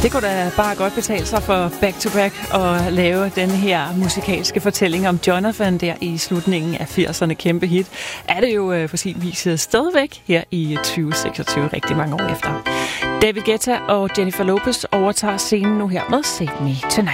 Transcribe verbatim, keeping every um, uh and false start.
Det kunne da bare godt betale sig for Back to Back at lave den her musikalske fortælling om Jonathan der i slutningen af firserne. Kæmpe hit. Er det jo øh, på sin vis stadigvæk her i tyve seksogtyve, rigtig mange år efter. David Guetta og Jennifer Lopez overtager scenen nu her med Save Me Tonight.